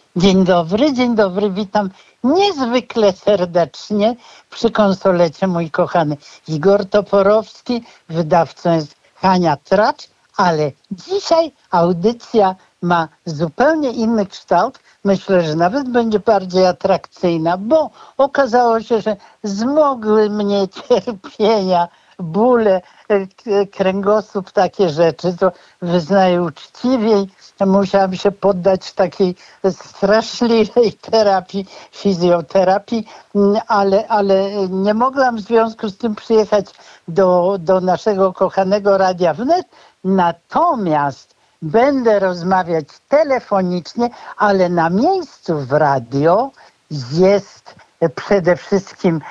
Dzień dobry, witam niezwykle serdecznie przy konsolecie mój kochany Igor Toporowski, wydawcą jest Hania Tracz, ale dzisiaj audycja ma zupełnie inny kształt. Myślę, że nawet będzie bardziej atrakcyjna, bo okazało się, że zmogły mnie cierpienia, bóle, kręgosłup, takie rzeczy, to wyznaję uczciwie. Musiałam się poddać takiej straszliwej terapii, fizjoterapii, ale nie mogłam w związku z tym przyjechać do naszego kochanego Radia Wnet. Natomiast będę rozmawiać telefonicznie, ale na miejscu w radio jest przede wszystkim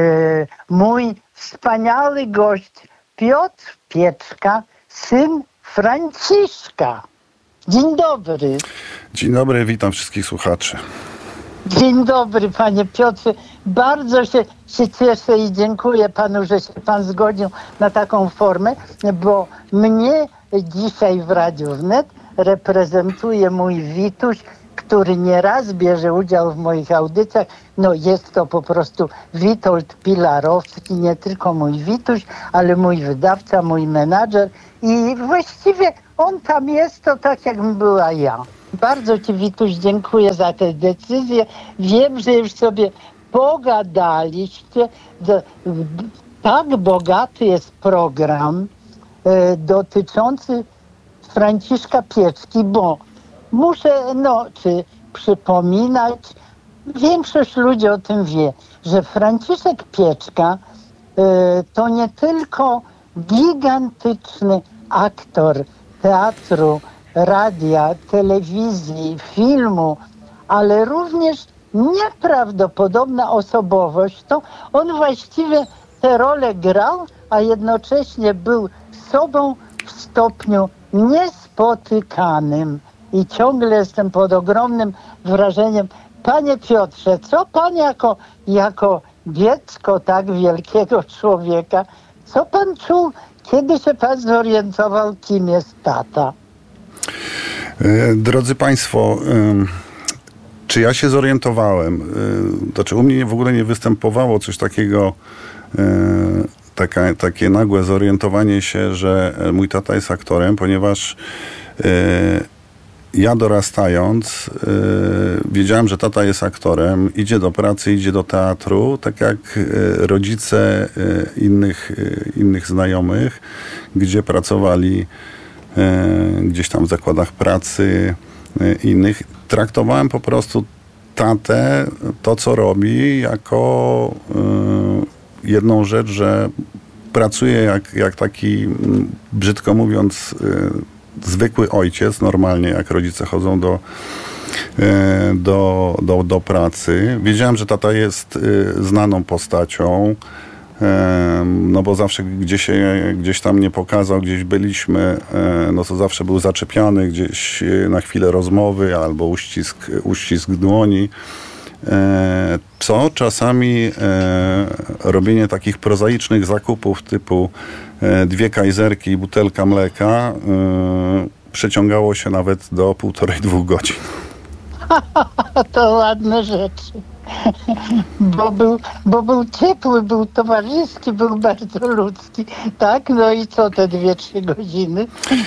mój wspaniały gość Piotr Pieczka, syn Franciszka. Dzień dobry. Dzień dobry, witam wszystkich słuchaczy. Dzień dobry, panie Piotrze. Bardzo się cieszę i dziękuję panu, że się pan zgodził na taką formę, bo mnie dzisiaj w Radiu Wnet reprezentuje mój Wituś, który nieraz bierze udział w moich audycjach. No jest to po prostu Witold Pilarowski, nie tylko mój Wituś, ale mój wydawca, mój menadżer i właściwie on tam jest, to tak jakbym była ja. Bardzo ci, Wituś, dziękuję za tę decyzję. Wiem, że już sobie pogadaliście. Tak bogaty jest program dotyczący Franciszka Pieczki, bo muszę przypominać, większość ludzi o tym wie, że Franciszek Pieczka to nie tylko gigantyczny aktor teatru, radia, telewizji, filmu, ale również nieprawdopodobna osobowość. To on właściwie tę rolę grał, a jednocześnie był sobą w stopniu niespotykanym. I ciągle jestem pod ogromnym wrażeniem. Panie Piotrze, co pan jako dziecko tak wielkiego człowieka, co pan czuł, kiedy się pan zorientował, kim jest tata? Drodzy Państwo, czy ja się zorientowałem? Znaczy u mnie w ogóle nie występowało coś takiego, takie nagłe zorientowanie się, że mój tata jest aktorem, ponieważ ja dorastając wiedziałem, że tata jest aktorem, idzie do pracy, idzie do teatru, tak jak rodzice innych znajomych, gdzie pracowali gdzieś tam w zakładach pracy innych. Traktowałem po prostu tatę, to co robi, jako jedną rzecz, że pracuje jak taki, brzydko mówiąc, zwykły ojciec, normalnie jak rodzice chodzą do pracy. Wiedziałem, że tata jest znaną postacią, no bo zawsze gdzieś tam nie pokazał, gdzieś byliśmy, no to zawsze był zaczepiany gdzieś na chwilę rozmowy albo uścisk dłoni. Co czasami robienie takich prozaicznych zakupów typu 2 kajzerki i butelka mleka przeciągało się nawet do 1,5-2 godzin. To ładne rzeczy. Bo był ciepły, był towarzyski, był bardzo ludzki. Tak? No i co te 2-3 godziny?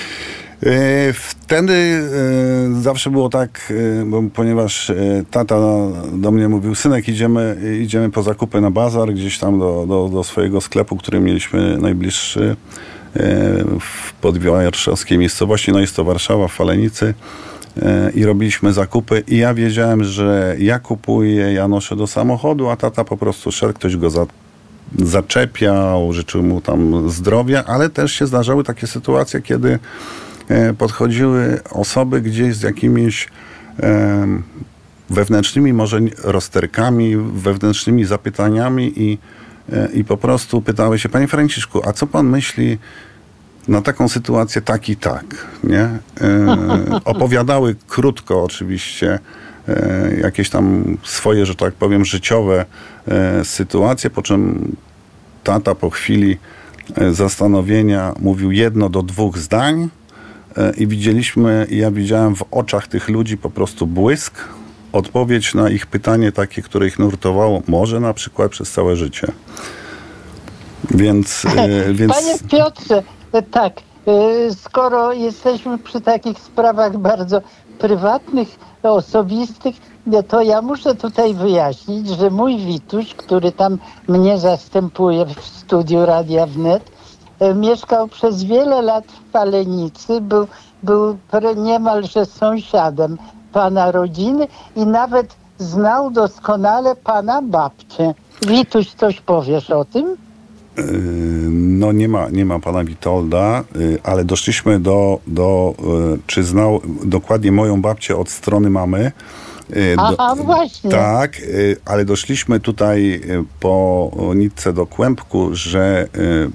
Wtedy zawsze było tak, ponieważ tata do mnie mówił: synek, idziemy po zakupy na bazar, gdzieś tam do swojego sklepu, który mieliśmy najbliższy w podwarszawskiej miejscowości, no jest to Warszawa, w Falenicy, i robiliśmy zakupy i ja wiedziałem, że ja kupuję, ja noszę do samochodu, a tata po prostu szedł, ktoś go zaczepiał, życzył mu tam zdrowia, ale też się zdarzały takie sytuacje, kiedy podchodziły osoby gdzieś z jakimiś wewnętrznymi może rozterkami, wewnętrznymi zapytaniami i po prostu pytały się: panie Franciszku, a co pan myśli na taką sytuację tak i tak, nie? Opowiadały krótko oczywiście jakieś tam swoje, że tak powiem, życiowe sytuacje, po czym tata po chwili zastanowienia mówił 1 do 2 zdań i ja widziałem w oczach tych ludzi po prostu błysk, odpowiedź na ich pytanie takie, które ich nurtowało, może na przykład przez całe życie. Więc... Panie Piotrze, tak, skoro jesteśmy przy takich sprawach bardzo prywatnych, osobistych, to ja muszę tutaj wyjaśnić, że mój Wituś, który tam mnie zastępuje w studiu Radia Wnet, mieszkał przez wiele lat w Falenicy, był niemalże sąsiadem pana rodziny i nawet znał doskonale pana babcię. Wituś, coś powiesz o tym? No nie ma pana Witolda, ale doszliśmy do czy znał dokładnie moją babcię od strony mamy. Aha, właśnie. Tak, ale doszliśmy tutaj po nitce do kłębku, że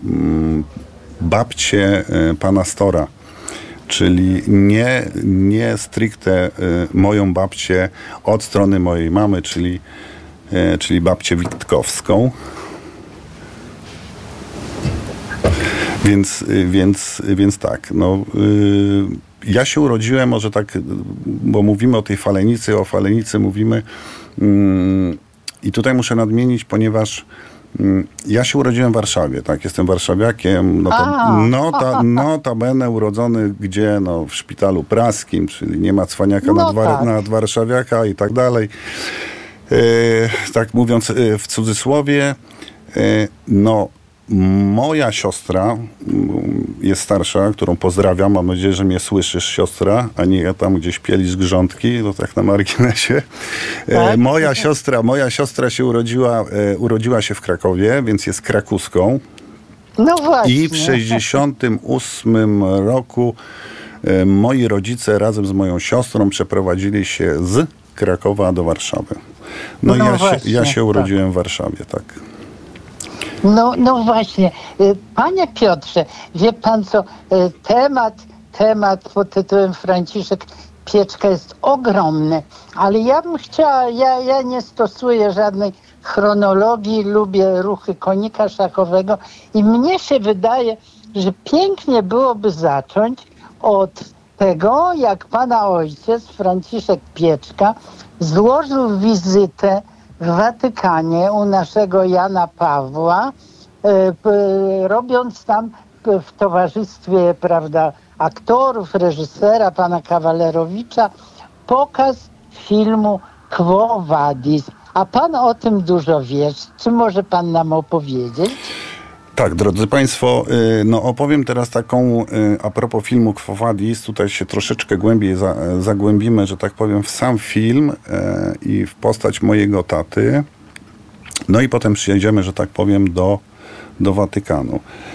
babcie pana Stora, czyli nie stricte moją babcię od strony mojej mamy, czyli babcię Witkowską. Więc tak, no, ja się urodziłem, może tak, bo mówimy o tej Falenicy, o Falenicy mówimy i tutaj muszę nadmienić, ponieważ ja się urodziłem w Warszawie, tak, jestem warszawiakiem, notabene urodzony gdzie, no, w Szpitalu Praskim, czyli nie ma cwaniaka nad warszawiaka i tak dalej. Tak mówiąc w cudzysłowie, no, moja siostra jest starsza, którą pozdrawiam. Mam nadzieję, że mnie słyszysz, siostra, a nie ja tam gdzieś pieli z grządki, to tak na marginesie. Tak? Moja siostra się urodziła się w Krakowie, więc jest krakuską. No właśnie. I w 1968 roku moi rodzice razem z moją siostrą przeprowadzili się z Krakowa do Warszawy. No ja się urodziłem w Warszawie, tak. No właśnie. Panie Piotrze, wie pan co, temat pod tytułem Franciszek Pieczka jest ogromny, ale ja bym chciała, ja nie stosuję żadnej chronologii, lubię ruchy konika szachowego i mnie się wydaje, że pięknie byłoby zacząć od tego, jak pana ojciec, Franciszek Pieczka, złożył wizytę w Watykanie u naszego Jana Pawła, robiąc tam w towarzystwie, prawda, aktorów, reżysera, pana Kawalerowicza, pokaz filmu Quo Vadis. A pan o tym dużo wie. Czy może pan nam opowiedzieć? Tak, drodzy państwo, no opowiem teraz taką, a propos filmu Quo Vadis, tutaj się troszeczkę głębiej zagłębimy, że tak powiem, w sam film i w postać mojego taty. No i potem przyjedziemy, że tak powiem, do Watykanu.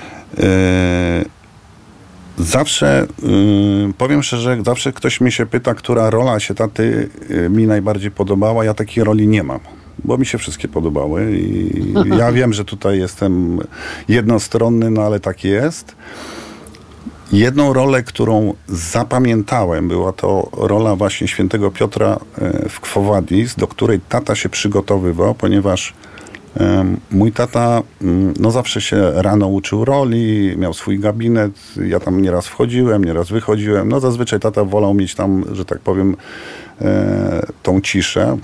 Zawsze, powiem szczerze, zawsze ktoś mi się pyta, która rola się taty mi najbardziej podobała. Ja takiej roli nie mam, bo mi się wszystkie podobały i ja wiem, że tutaj jestem jednostronny, no ale tak jest. Jedną rolę, którą zapamiętałem, była to rola właśnie świętego Piotra w Quo Vadis, do której tata się przygotowywał, ponieważ mój tata no zawsze się rano uczył roli, miał swój gabinet, ja tam nieraz wchodziłem, nieraz wychodziłem. No zazwyczaj tata wolał mieć tam, że tak powiem, tą ciszę.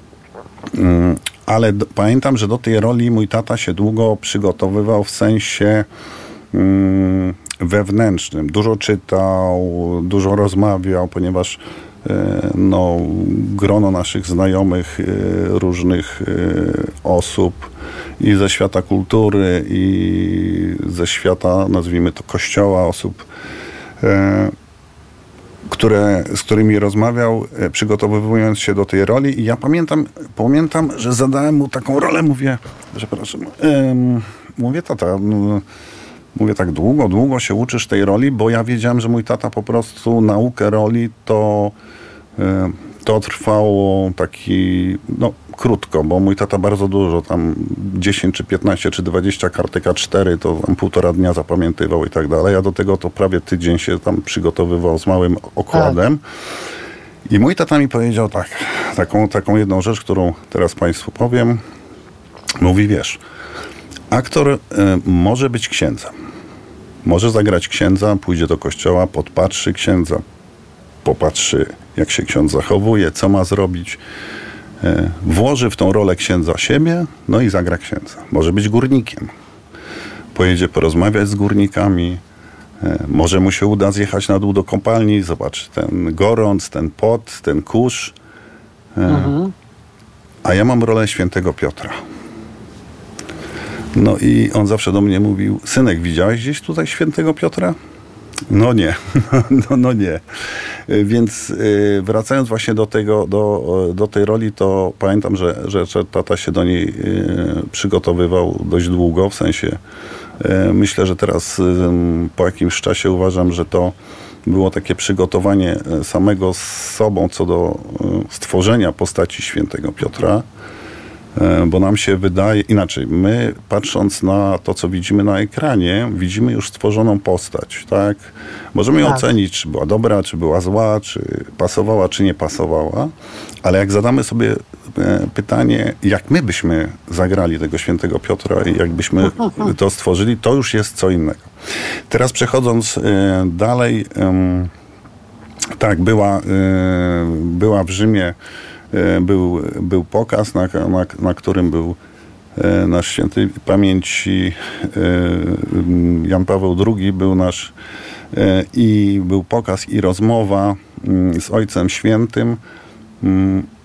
Ale pamiętam, że do tej roli mój tata się długo przygotowywał w sensie wewnętrznym. Dużo czytał, dużo rozmawiał, ponieważ no, grono naszych znajomych, różnych osób i ze świata kultury, i ze świata, nazwijmy to, kościoła, osób, z którymi rozmawiał, przygotowując się do tej roli. I ja pamiętam, że zadałem mu taką rolę, mówię, tata, mówię, tak długo się uczysz tej roli, bo ja wiedziałem, że mój tata po prostu naukę roli to trwało krótko, bo mój tata bardzo dużo, tam 10 czy 15 czy 20 kartek A4, to tam 1,5 dnia zapamiętywał i tak dalej. Ja do tego to prawie tydzień się tam przygotowywał z małym okładem. I mój tata mi powiedział taką jedną rzecz, którą teraz państwu powiem. Mówi, wiesz, aktor może być księdzem. Może zagrać księdza, pójdzie do kościoła, podpatrzy księdza, popatrzy, jak się ksiądz zachowuje, co ma zrobić. Włoży w tą rolę księdza siebie, no i zagra księdza. Może być górnikiem. Pojedzie porozmawiać z górnikami. Może mu się uda zjechać na dół do kopalni, zobaczy ten gorąc, ten pot, ten kurz. A ja mam rolę świętego Piotra. No i on zawsze do mnie mówił: synek, widziałeś gdzieś tutaj świętego Piotra? No nie, no nie. Więc wracając właśnie do tej roli, to pamiętam, że tata się do niej przygotowywał dość długo, w sensie myślę, że teraz po jakimś czasie uważam, że to było takie przygotowanie samego z sobą co do stworzenia postaci świętego Piotra. Bo nam się wydaje, inaczej, my patrząc na to, co widzimy na ekranie, widzimy już stworzoną postać, tak? Możemy ją ocenić, czy była dobra, czy była zła, czy pasowała, czy nie pasowała, ale jak zadamy sobie pytanie, jak my byśmy zagrali tego świętego Piotra i jakbyśmy to stworzyli, to już jest co innego. Teraz przechodząc dalej, tak, była w Rzymie, był pokaz, na którym był nasz świętej pamięci Jan Paweł II, był nasz i był pokaz i rozmowa z Ojcem Świętym